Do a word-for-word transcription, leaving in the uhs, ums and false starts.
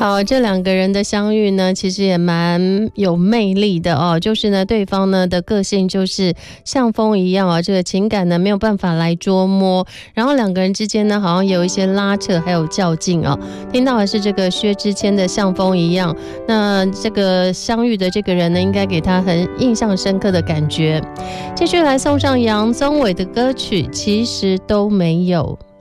好，这两个人的相遇呢，其实也蛮有魅力的哦。就是呢，对方呢的个性就是像风一样啊，这个情感呢没有办法来捉摸，然后两个人之间呢好像有一些拉扯，还有较劲啊。听到的是这个薛之谦的《像风一样》，那这个相遇的这个人呢，应该给他很印象深刻的感觉。继续来送上杨宗纬的歌曲《其实都没有》。